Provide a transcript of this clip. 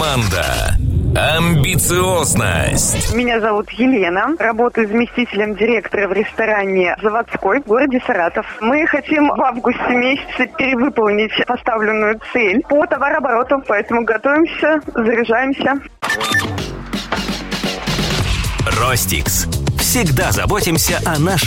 Команда. Амбициозность. Меня зовут Елена. Работаю заместителем директора в ресторане «Заводской» в городе Саратов. Мы хотим в августе месяце перевыполнить поставленную цель по товарообороту, поэтому готовимся, заряжаемся. Ростикс. Всегда заботимся о нашем